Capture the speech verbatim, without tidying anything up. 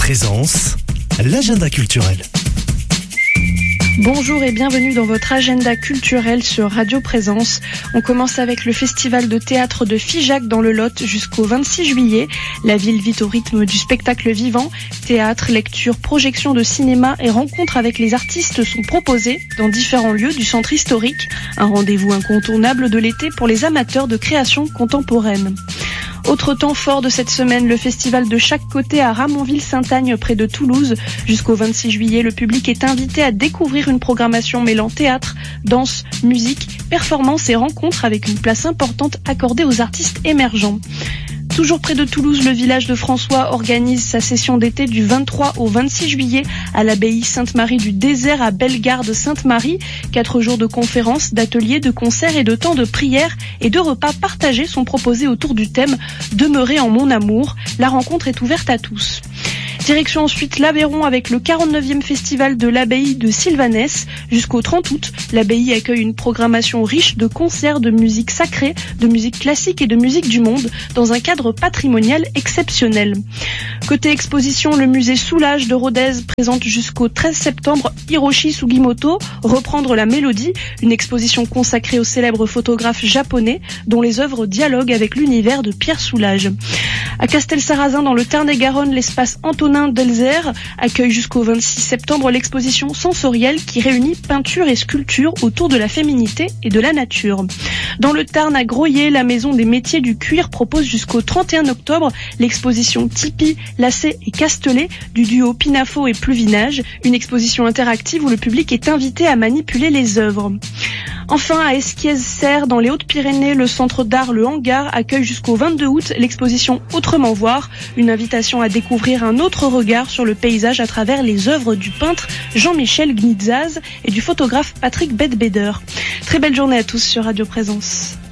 Présence, l'agenda culturel. Bonjour et bienvenue dans votre agenda culturel sur Radio Présence. On commence avec le festival de théâtre de Figeac dans le Lot jusqu'au vingt-six juillet. La ville vit au rythme du spectacle vivant. Théâtre, lecture, projection de cinéma et rencontres avec les artistes sont proposés dans différents lieux du centre historique. Un rendez-vous incontournable de l'été pour les amateurs de création contemporaine. Autre temps fort de cette semaine, le festival de Chaque Côté à Ramonville-Saint-Agne près de Toulouse. Jusqu'au vingt-six juillet, le public est invité à découvrir une programmation mêlant théâtre, danse, musique, performance et rencontres avec une place importante accordée aux artistes émergents. Toujours près de Toulouse, le village de François organise sa session d'été du vingt-trois au vingt-six juillet à l'abbaye Sainte-Marie du Désert à Bellegarde-Sainte-Marie. Quatre jours de conférences, d'ateliers, de concerts et de temps de prière et de repas partagés sont proposés autour du thème « Demeurer en mon amour ». La rencontre est ouverte à tous. Direction ensuite l'Aveyron avec le quarante-neuvième festival de l'abbaye de Sylvanès. Jusqu'au trente août, l'abbaye accueille une programmation riche de concerts de musique sacrée, de musique classique et de musique du monde dans un cadre patrimonial exceptionnel. Côté exposition, le musée Soulage de Rodez présente jusqu'au treize septembre Hiroshi Sugimoto, Reprendre la mélodie, une exposition consacrée au célèbre photographe japonais dont les œuvres dialoguent avec l'univers de Pierre Soulages. À Castelsarrasin, dans le Tarn-et-Garonne, l'espace Antonin Delzer accueille jusqu'au vingt-six septembre l'exposition sensorielle qui réunit peinture et sculpture autour de la féminité et de la nature. Dans le Tarn, à Groyer, la Maison des métiers du cuir propose jusqu'au trente et un octobre l'exposition Tipi, Lacet et Castelet du duo Pinafo et Pluvinage, une exposition interactive où le public est invité à manipuler les œuvres. Enfin, à Esquies-Serres, dans les Hautes-Pyrénées, le centre d'art Le Hangar accueille jusqu'au vingt-deux août l'exposition Autrement voir, une invitation à découvrir un autre regard sur le paysage à travers les œuvres du peintre Jean-Michel Gnitzaz et du photographe Patrick Bedbeder. Très belle journée à tous sur Radio Présence.